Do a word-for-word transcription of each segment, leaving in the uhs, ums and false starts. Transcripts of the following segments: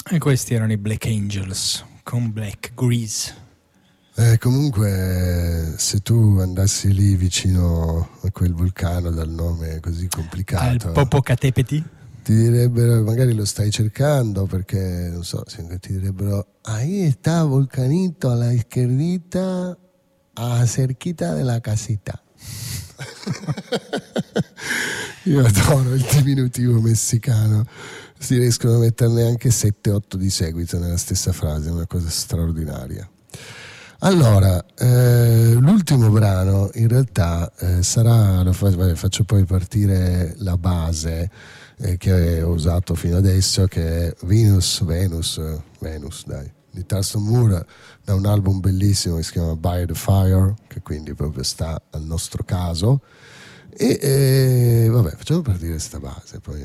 E questi erano i Black Angels con Black Grease. Eh, comunque, se tu andassi lì vicino a quel vulcano dal nome così complicato, al Popocatépetl, ti direbbero, magari lo stai cercando perché non so, ti direbbero: ahí está volcanito a la izquierdita, a cerquita della casita. Io adoro il diminutivo messicano, si riescono a metterne anche sette otto di seguito nella stessa frase, è una cosa straordinaria. Allora, eh, l'ultimo brano in realtà eh, sarà, lo fa, vabbè, faccio poi partire la base eh, che ho usato fino adesso, che è Venus, Venus, Venus, dai, di Thurston Moore, da un album bellissimo che si chiama By the Fire, che quindi proprio sta al nostro caso. E eh, vabbè, facciamo partire questa base, poi,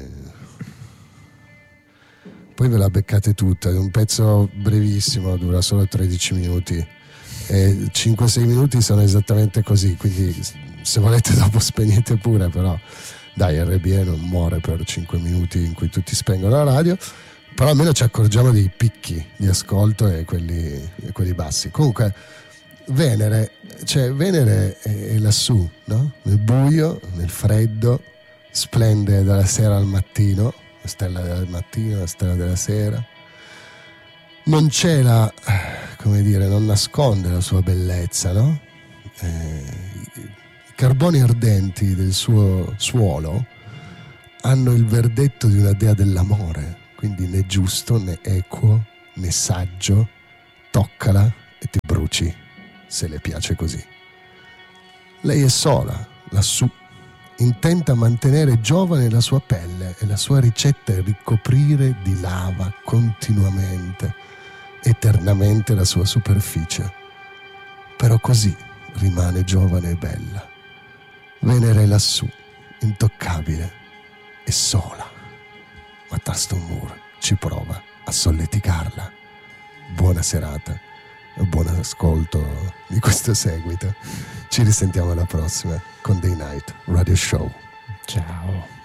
poi ve la beccate tutta. È un pezzo brevissimo, dura solo tredici minuti e cinque sei minuti sono esattamente così, quindi se volete dopo spegnete pure, però dai, R B E non muore per cinque minuti in cui tutti spengono la radio, però almeno ci accorgiamo dei picchi di ascolto e quelli, e quelli bassi. Comunque Venere, cioè Venere è, è lassù, no? Nel buio, nel freddo, splende dalla sera al mattino, la stella del mattino, la stella della sera. Non c'è la, come dire, non nasconde la sua bellezza, no? Eh, I carboni ardenti del suo suolo hanno il verdetto di una dea dell'amore, quindi né giusto, né equo, né saggio. Toccala e ti bruci, se le piace così. Lei è sola, lassù, intenta a mantenere giovane la sua pelle, e la sua ricetta è ricoprire di lava continuamente, eternamente la sua superficie. Però così rimane giovane e bella. Venere è lassù, intoccabile e sola. Ma Thurston Moore ci prova a solleticarla. Buona serata e buon ascolto di questo seguito. Ci risentiamo alla prossima con Day Night Radio Show. Ciao.